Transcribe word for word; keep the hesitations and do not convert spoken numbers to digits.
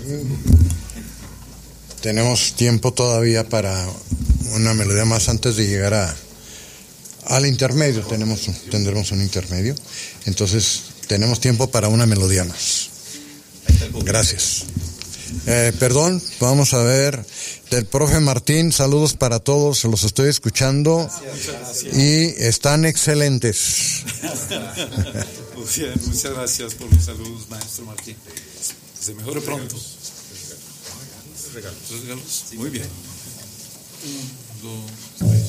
Tenemos tiempo todavía para una melodía más antes de llegar a al intermedio. Tenemos, tendremos un intermedio. Entonces, tenemos tiempo para una melodía más. Gracias. Eh, perdón, vamos a ver. Del profe Martín, saludos para todos, se los estoy escuchando. Gracias. Y están excelentes. Muy bien, muchas gracias por los saludos, maestro Martín. Que se mejore pronto. ¿Regalos? ¿Regalos? Muy bien. Uno, dos, tres.